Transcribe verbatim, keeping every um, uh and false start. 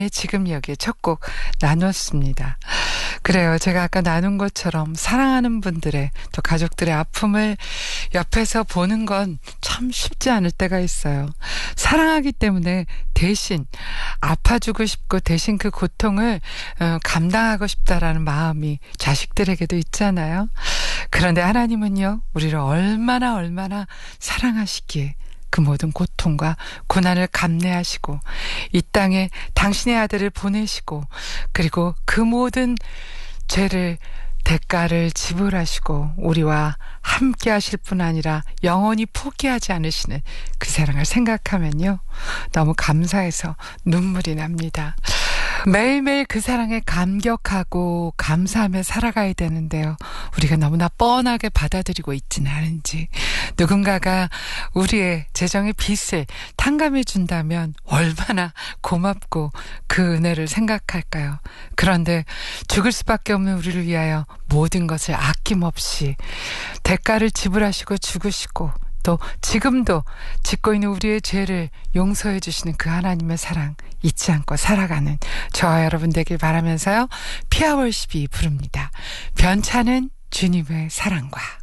지금 여기에 첫 곡 나눴습니다. 그래요. 제가 아까 나눈 것처럼 사랑하는 분들의 또 가족들의 아픔을 옆에서 보는 건 참 쉽지 않을 때가 있어요. 사랑하기 때문에 대신 아파주고 싶고 대신 그 고통을 감당하고 싶다라는 마음이 자식들에게도 있잖아요. 그런데 하나님은요, 우리를 얼마나 얼마나 사랑하시기에 그 모든 고통과 고난을 감내하시고 이 땅에 당신의 아들을 보내시고 그리고 그 모든 죄를 대가를 지불하시고 우리와 함께 하실 뿐 아니라 영원히 포기하지 않으시는 그 사랑을 생각하면요, 너무 감사해서 눈물이 납니다. 매일매일 그 사랑에 감격하고 감사하며 살아가야 되는데요, 우리가 너무나 뻔하게 받아들이고 있지는 않은지, 누군가가 우리의 재정의 빚을 탕감해 준다면 얼마나 고맙고 그 은혜를 생각할까요? 그런데 죽을 수밖에 없는 우리를 위하여 모든 것을 아낌없이 대가를 지불하시고 죽으시고 또 지금도 짓고 있는 우리의 죄를 용서해 주시는 그 하나님의 사랑 잊지 않고 살아가는 저와 여러분 되길 바라면서요, 피아월십이 부릅니다. 변찮은 주님의 사랑과.